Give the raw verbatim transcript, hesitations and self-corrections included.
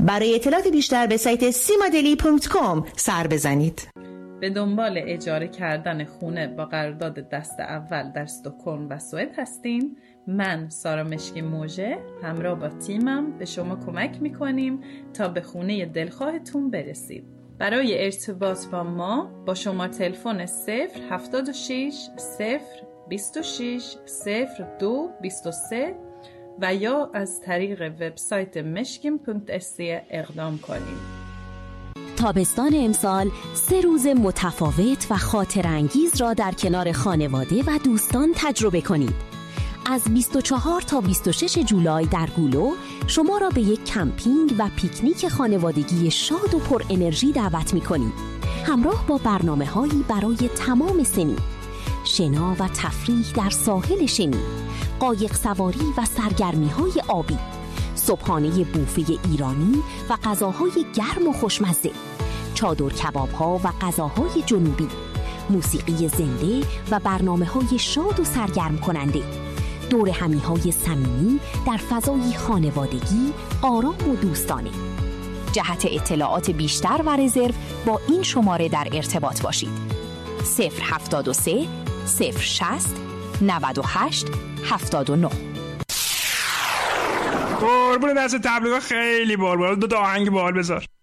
برای اطلاعات بیشتر به سایت سیمادلی دات کام سر بزنید. به دنبال اجاره کردن خونه با قرارداد دست اول در استکهلم و سوئد هستین؟ من سارا مشکی موژه همراه با تیمم به شما کمک میکنیم تا به خونه دلخواهتون برسید. برای ارتباط با ما با شماره تلفن صفر هفتاد و شش صفر بیست و شش صفر دو بیست و سه و یا از طریق وبسایت مشکیم دات اس اقدام کنید. تابستان امسال سه روز متفاوت و خاطرانگیز را در کنار خانواده و دوستان تجربه کنید. از بیست و چهار تا بیست و شش جولای در گولو شما را به یک کمپینگ و پیکنیک خانوادگی شاد و پر انرژی دعوت می‌کنیم. همراه با برنامه‌هایی برای تمام سنین، شنا و تفریح در ساحل شنی، قایق سواری و سرگرمی‌های آبی، صبحانه بوفه ایرانی و غذاهای گرم و خوشمزه، چادر کباب‌ها و غذاهای جنوبی، موسیقی زنده و برنامه‌های شاد و سرگرم کننده، دور همی‌های صمیمی در فضای خانوادگی، آرام و دوستانه. جهت اطلاعات بیشتر و رزرو با این شماره در ارتباط باشید: صفر هفتاد و سه صفر شصت نود و هشت هفتاد و نه. قربون دست تبلیغات خیلی بال بال. دو تا آهنگ بال بذار.